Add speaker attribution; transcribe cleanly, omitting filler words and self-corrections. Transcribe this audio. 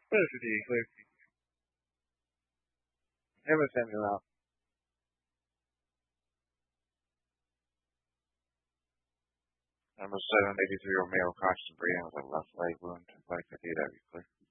Speaker 1: Clear. Clear. Never send me out. Number 7, 83 Romeo Cox breathing with a left leg wound. Like I did every clear.